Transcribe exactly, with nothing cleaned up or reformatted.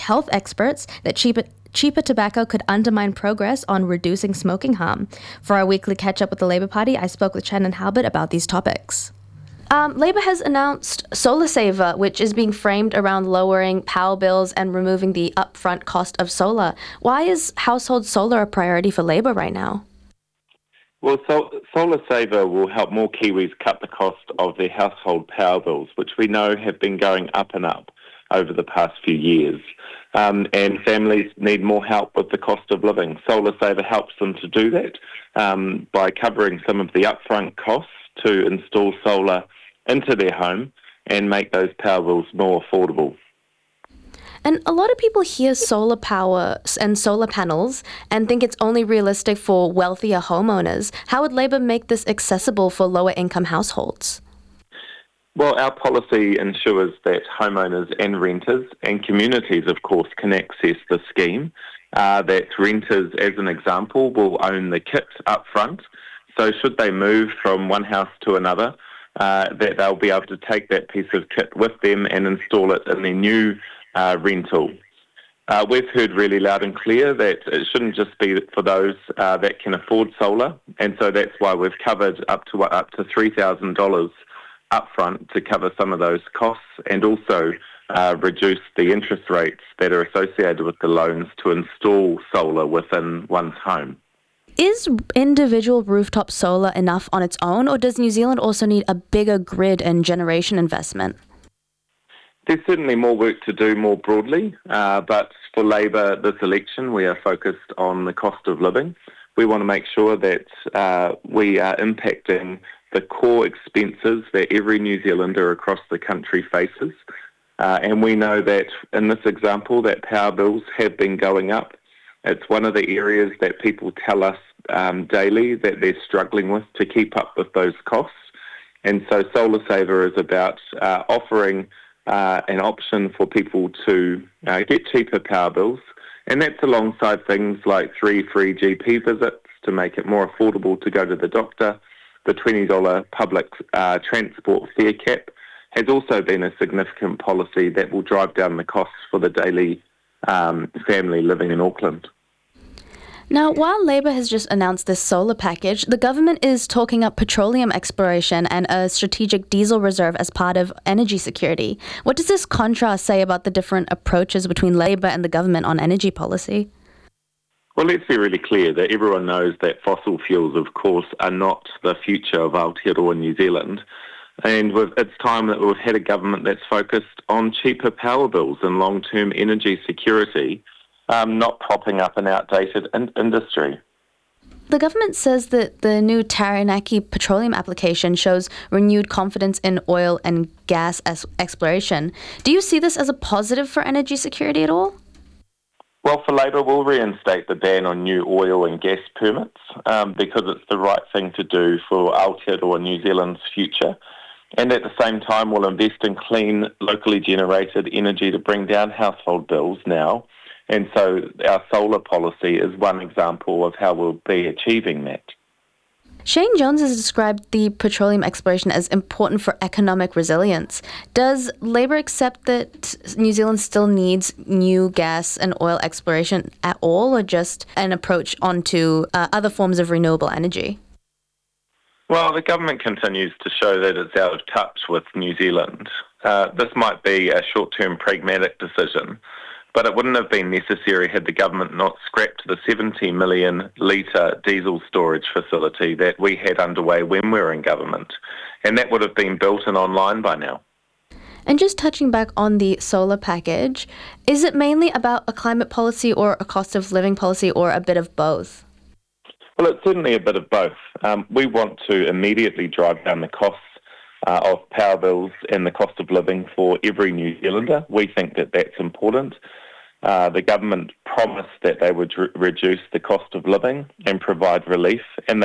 health experts that cheaper Cheaper tobacco could undermine progress on reducing smoking harm. For our weekly catch-up with the Labour Party, I spoke with Shannon Halbert about these topics. Um, Labour has announced Solar Saver, which is being framed around lowering power bills and removing the upfront cost of solar. Why is household solar a priority for Labour right now? Well, so, Solar Saver will help more Kiwis cut the cost of their household power bills, which we know have been going up and up over the past few years. Um, and families need more help with the cost of living. Solar Saver helps them to do that um, by covering some of the upfront costs to install solar into their home and make those power bills more affordable. And a lot of people hear solar power and solar panels and think it's only realistic for wealthier homeowners. How would Labour make this accessible for lower income households? Well, our policy ensures that homeowners and renters and communities, of course, can access the scheme. Uh, that renters, as an example, will own the kit up front. So should they move from one house to another, uh, that they'll be able to take that piece of kit with them and install it in their new uh, rental. Uh, we've heard really loud and clear that it shouldn't just be for those uh, that can afford solar, and so that's why we've covered up to up to three thousand dollars upfront to cover some of those costs and also uh, reduce the interest rates that are associated with the loans to install solar within one's home. Is individual rooftop solar enough on its own, or does New Zealand also need a bigger grid and generation investment? There's certainly more work to do more broadly, uh, but for Labour this election we are focused on the cost of living. We want to make sure that uh, we are impacting the core expenses that every New Zealander across the country faces. Uh, and we know that in this example that power bills have been going up. It's one of the areas that people tell us um, daily that they're struggling with to keep up with those costs. And so Solar Saver is about uh, offering uh, an option for people to uh, get cheaper power bills. And that's alongside things like three free G P visits to make it more affordable to go to the doctor. The twenty dollars public uh, transport fare cap has also been a significant policy that will drive down the costs for the daily um, family living in Auckland. Now, while Labour has just announced this solar package, the government is talking up petroleum exploration and a strategic diesel reserve as part of energy security. What does this contrast say about the different approaches between Labour and the government on energy policy? Well, let's be really clear that everyone knows that fossil fuels, of course, are not the future of Aotearoa New Zealand. And we've, it's time that we've had a government that's focused on cheaper power bills and long-term energy security, um, not propping up an outdated in- industry. The government says that the new Taranaki petroleum application shows renewed confidence in oil and gas as- exploration. Do you see this as a positive for energy security at all? Well, for Labour, we'll reinstate the ban on new oil and gas permits um, because it's the right thing to do for Aotearoa New Zealand's future. And at the same time, we'll invest in clean, locally generated energy to bring down household bills now. And so our solar policy is one example of how we'll be achieving that. Shane Jones has described the petroleum exploration as important for economic resilience. Does Labour accept that New Zealand still needs new gas and oil exploration at all, or just an approach onto uh, other forms of renewable energy? Well, the government continues to show that it's out of touch with New Zealand. Uh, this might be a short-term pragmatic decision, but it wouldn't have been necessary had the government not scrapped the seventy million litre diesel storage facility that we had underway when we were in government. And that would have been built and online by now. And just touching back on the solar package, is it mainly about a climate policy or a cost of living policy, or a bit of both? Well, it's certainly a bit of both. Um, we want to immediately drive down the costs uh, of power bills and the cost of living for every New Zealander. We think that that's important. Uh, the government promised that they would re- reduce the cost of living and provide relief, and